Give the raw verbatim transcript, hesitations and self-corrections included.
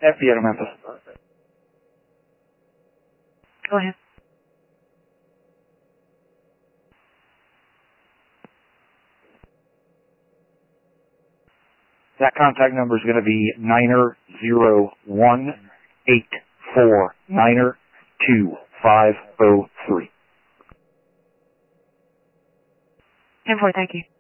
F B I to Memphis. Go ahead. That contact number is going to be niner zero one eight four niner two five zero three. ten four, thank you.